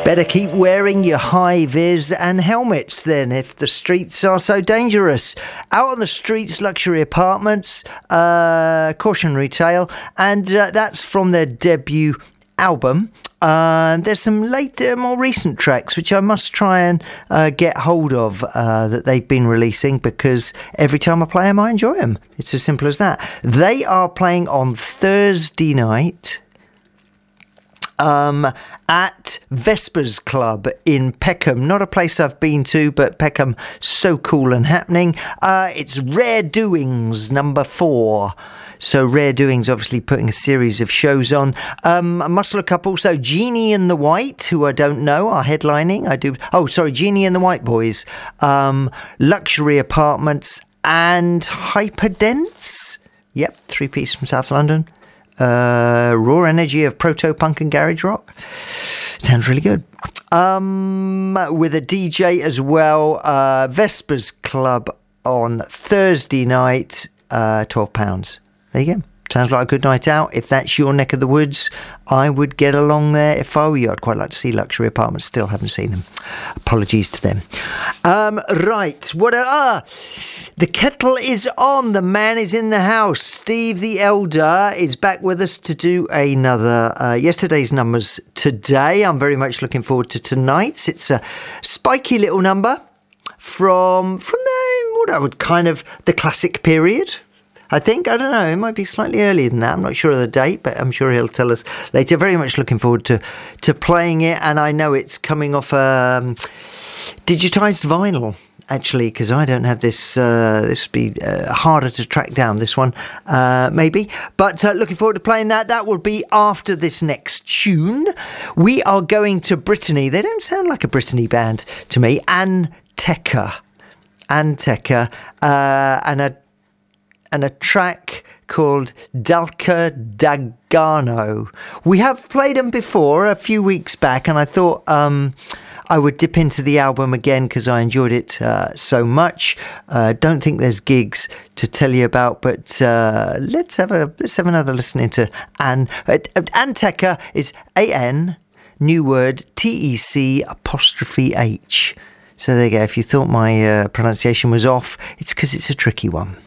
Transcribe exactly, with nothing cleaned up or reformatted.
Better keep wearing your high-vis and helmets then if the streets are so dangerous. Out on the Streets Luxury Apartments, uh, cautionary tale, and uh, that's from their debut album. Uh, there's some later, more recent tracks which I must try and uh, get hold of uh, that they've been releasing, because every time I play them I enjoy them. It's as simple as that. They are playing on Thursday night Um, at Vespers Club in Peckham. Not a place I've been to, but Peckham, so cool and happening. Uh, it's Rare Doings number four. So Rare Doings obviously putting a series of shows on. Um, I must look up also Genie and the White, who I don't know, are headlining. I do. Oh, sorry, Genie and the White Boys. Um, Luxury Apartments and Hyperdense. Yep, three piece from South London. Uh, raw energy of proto-punk and garage rock. Sounds really good. Um, with a D J as well. Uh, Vespers Club on Thursday night, uh, twelve pounds. There you go. Sounds like a good night out. If that's your neck of the woods, I would get along there if I were you. I'd quite like to see Luxury Apartments. Still haven't seen them. Apologies to them. Um, right. What? A, ah, the kettle is on. The man is in the house. Steve the Elder is back with us to do another uh, yesterday's numbers today. I'm very much looking forward to tonight's. It's a spiky little number from from the, what I would kind of the classic period. I think, I don't know, it might be slightly earlier than that. I'm not sure of the date, but I'm sure he'll tell us later. Very much looking forward to, to playing it, and I know it's coming off um, digitised vinyl, actually, because I don't have this. Uh, this would be uh, harder to track down, this one, uh, maybe. But uh, looking forward to playing that. That will be after this next tune. We are going to Brittany. They don't sound like a Brittany band to me. Anteca. Anteca. Uh, and a and a track called Dalka Dagano. We have played them before a few weeks back, and I thought um, I would dip into the album again because I enjoyed it uh, so much. Uh, don't think there's gigs to tell you about, but uh, let's have a let's have another listen into An uh, Anteca is A N new word T E C apostrophe H. So there you go. If you thought my uh, pronunciation was off, it's because it's a tricky one.